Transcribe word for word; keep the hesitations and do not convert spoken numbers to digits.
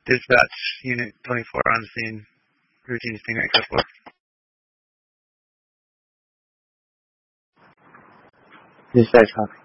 Dispatch, Unit twenty-four on scene. Routine Stingray code four. Dispatch copy.